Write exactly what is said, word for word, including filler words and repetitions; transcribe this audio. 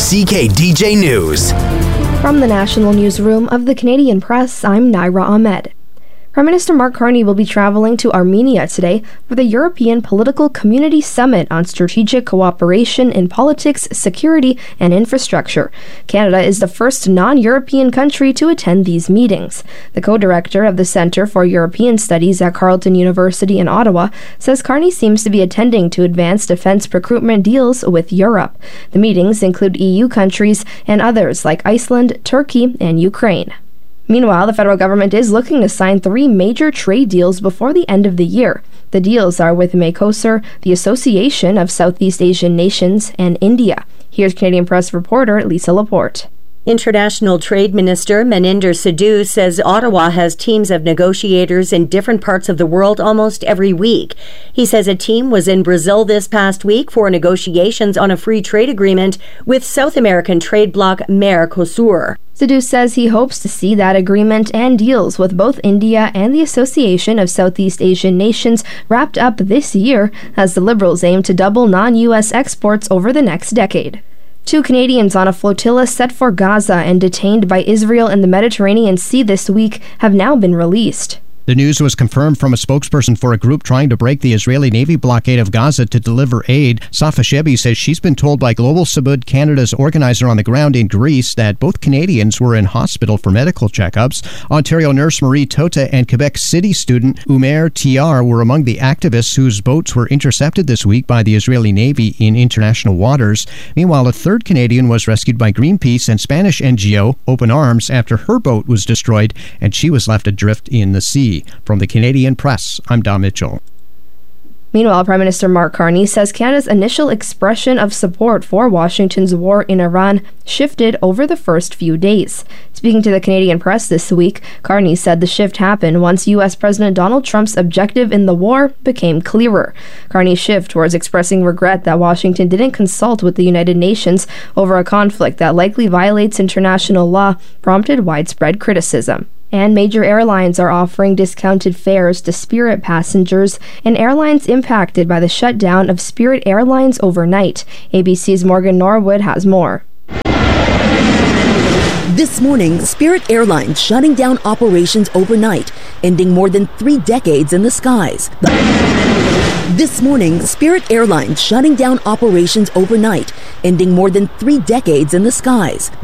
C K D J News. From the National Newsroom of the Canadian Press, I'm Naira Ahmed. Prime Minister Mark Carney will be traveling to Armenia today for the European Political Community Summit on Strategic Cooperation in Politics, Security and Infrastructure. Canada is the first non-European country to attend these meetings. The co-director of the Centre for European Studies at Carleton University in Ottawa says Carney seems to be attending to advance defence procurement deals with Europe. The meetings include E U countries and others like Iceland, Turkey and Ukraine. Meanwhile, the federal government is looking to sign three major trade deals before the end of the year. The deals are with Mercosur, the Association of Southeast Asian Nations, and India. Here's Canadian Press reporter Lisa Laporte. International Trade Minister Meninder Sidhu says Ottawa has teams of negotiators in different parts of the world almost every week. He says a team was in Brazil this past week for negotiations on a free trade agreement with South American trade bloc Mercosur. Sidhu says he hopes to see that agreement and deals with both India and the Association of Southeast Asian Nations wrapped up this year as the Liberals aim to double non-U S exports over the next decade. Two Canadians on a flotilla set for Gaza and detained by Israel in the Mediterranean Sea this week have now been released. The news was confirmed from a spokesperson for a group trying to break the Israeli Navy blockade of Gaza to deliver aid. Safa Shebi says she's been told by Global Sabud, Canada's organizer on the ground in Greece, that both Canadians were in hospital for medical checkups. Ontario nurse Marie Tota and Quebec City student Umer Tiar were among the activists whose boats were intercepted this week by the Israeli Navy in international waters. Meanwhile, a third Canadian was rescued by Greenpeace and Spanish N G O Open Arms after her boat was destroyed and she was left adrift in the sea. From the Canadian Press, I'm Don Mitchell. Meanwhile, Prime Minister Mark Carney says Canada's initial expression of support for Washington's war in Iran shifted over the first few days. Speaking to the Canadian Press this week, Carney said the shift happened once U S President Donald Trump's objective in the war became clearer. Carney's shift towards expressing regret that Washington didn't consult with the United Nations over a conflict that likely violates international law prompted widespread criticism. And major airlines are offering discounted fares to Spirit passengers and airlines impacted by the shutdown of Spirit Airlines overnight. A B C's Morgan Norwood has more. This morning, Spirit Airlines shutting down operations overnight, ending more than three decades in the skies. This morning, Spirit Airlines shutting down operations overnight, ending more than three decades in the skies.